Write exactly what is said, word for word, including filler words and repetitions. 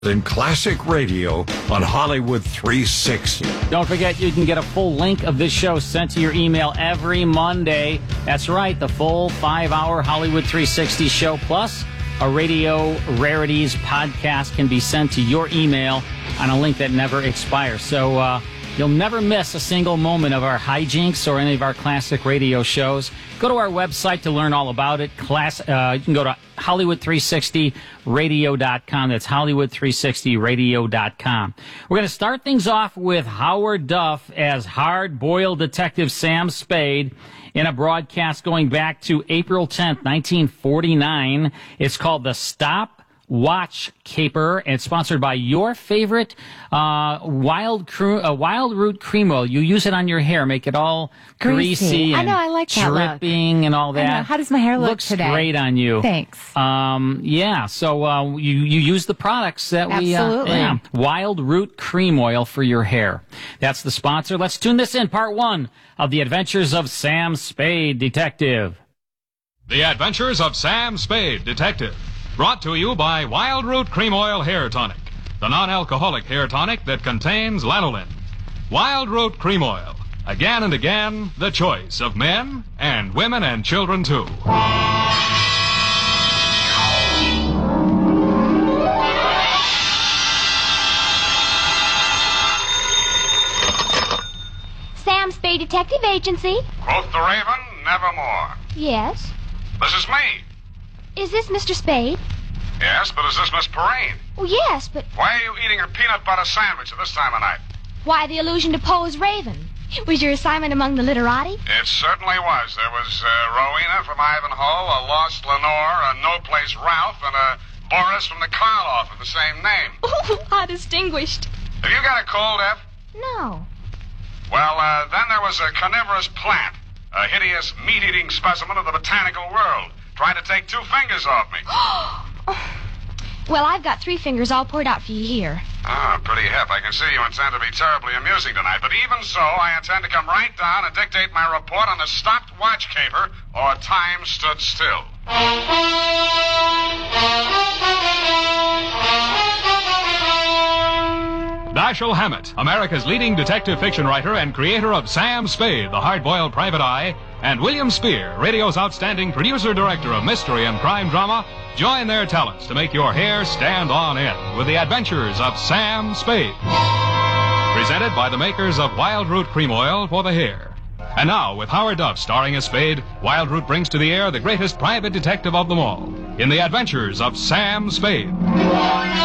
in classic radio on Hollywood three sixty. Don't forget, you can get a full link of this show sent to your email every Monday. That's right, the full five-hour Hollywood three sixty show, plus a Radio Rarities podcast can be sent to your email on a link that never expires. So uh, you'll never miss a single moment of our hijinks or any of our classic radio shows. Go to our website to learn all about it. Class, uh, you can go to Hollywood three sixty radio dot com. That's Hollywood three sixty radio dot com. We're going to start things off with Howard Duff as hard-boiled Detective Sam Spade in a broadcast going back to April tenth, nineteen forty-nine. It's called The Stop Watch Caper, and it's sponsored by your favorite uh, wild cru- uh, wild root cream oil. You use it on your hair, make it all greasy, greasy. and I know, I like that dripping look. and all that. I know. How does my hair look Looks today? great on you. Thanks. Um, yeah, so uh, you you use the products that we uh, Absolutely. yeah, wild root cream oil for your hair. That's the sponsor. Let's tune this in. Part one of the Adventures of Sam Spade, Detective. The Adventures of Sam Spade, Detective. Brought to you by Wild Root Cream Oil Hair Tonic, the non-alcoholic hair tonic that contains lanolin. Wild Root Cream Oil. Again and again, the choice of men and women and children, too. Sam Spade Detective Agency. Quoth the raven, nevermore. Yes. This is me. Is this Mister Spade? Yes, but is this Miss Perrine? Oh, yes, but Why are you eating a peanut butter sandwich at this time of night? why the allusion to Poe's Raven? Was your assignment among the literati? It certainly was. There was uh, Rowena from Ivanhoe, a lost Lenore, a no-place Ralph, and a Boris from the Karloff of the same name. Oh, how distinguished. Have you got a cold, Eph? No. Well, uh, then there was a carnivorous plant, a hideous meat-eating specimen of the botanical world, trying to take two fingers off me. Well, I've got three fingers all poured out for you here. Ah, pretty hip. I can see you intend to be terribly amusing tonight. But even so, I intend to come right down and dictate my report on the stopped watch caper, or time stood still. Dashiell Hammett, America's leading detective fiction writer and creator of Sam Spade, the hard-boiled private eye, and William Spear, radio's outstanding producer-director of mystery and crime drama, join their talents to make your hair stand on end with the Adventures of Sam Spade. Presented by the makers of Wild Root Cream Oil for the hair. And now, with Howard Duff starring as Spade, Wild Root brings to the air the greatest private detective of them all in the Adventures of Sam Spade.